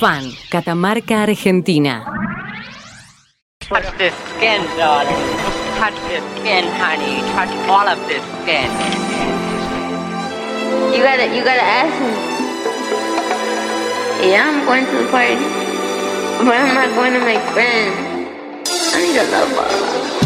Fan, Catamarca, Argentina. Touch this skin, darling. Touch this skin, honey. Touch all of this skin. You gotta ask me. Yeah, I'm going to the party, but I'm not going to make friends. I need a love ball.